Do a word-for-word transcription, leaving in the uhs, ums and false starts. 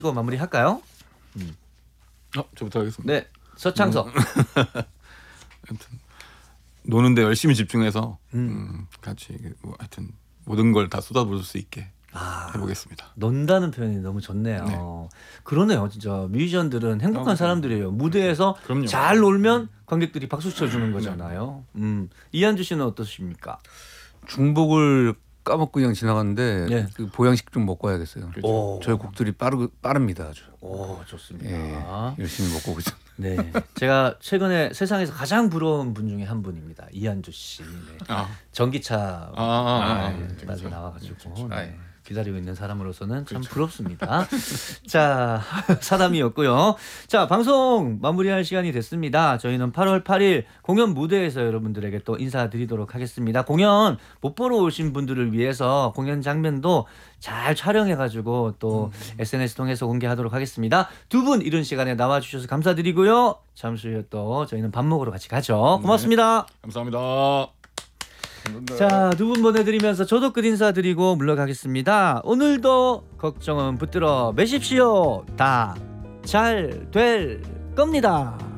이거 마무리할까요? 음. 어, 저부터 하겠습니다. 네, 서창석. 음. 하여튼 노는데 열심히 집중해서 음. 음, 같이 뭐 하여튼 모든 걸 다 쏟아부을 수 있게 아, 해보겠습니다. 논다는 표현이 너무 좋네요. 네. 그러네요, 진짜 뮤지션들은 행복한 아, 사람들이에요. 무대에서 그럼요. 잘 놀면 관객들이 박수 쳐주는 거잖아요. 음, 이한주 씨는 어떠십니까? 중복을 까먹고 그냥 지나갔는데 네. 그 보양식 좀 먹고 와야겠어요. 그렇죠. 오, 저희 곡들이 빠르 빠릅니다 아주. 오, 좋습니다. 예, 열심히 먹고 오죠. 네, 제가 최근에 세상에서 가장 부러운 분 중에 한 분입니다. 이한주 씨. 네. 아, 전기차 아, 아, 아, 아, 아, 예, 그렇죠. 나중에 나와가지고 그렇죠. 네, 아, 예. 기다리고 있는 사람으로서는 참 부럽습니다. 자, 사담이었고요. 자, 방송 마무리할 시간이 됐습니다. 저희는 팔월 팔일 공연 무대에서 여러분들에게 또 인사드리도록 하겠습니다. 공연 못 보러 오신 분들을 위해서 공연 장면도 잘 촬영해가지고 또 음. 에스엔에스 통해서 공개하도록 하겠습니다. 두 분 이런 시간에 나와주셔서 감사드리고요. 잠시 후에 또 저희는 밥 먹으러 같이 가죠. 고맙습니다. 네. 감사합니다. 자, 두 분 보내드리면서 저도 끝 인사드리고 물러가겠습니다. 오늘도 걱정은 붙들어 매십시오. 다 잘 될 겁니다.